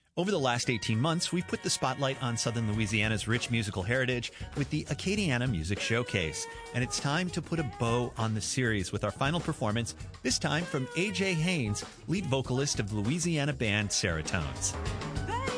Over the last 18 months, we've put the spotlight on Southern Louisiana's rich musical heritage with the Acadiana Music Showcase. And it's time to put a bow on the series with our final performance, this time from A.J. Haynes, lead vocalist of Louisiana band Seratones.